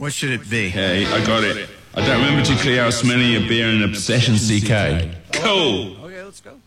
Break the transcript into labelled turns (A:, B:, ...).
A: What should it be?
B: Hey, I got it. I don't remember particularly how smelling a beer and Obsession CK. Cool.
A: Okay, let's go.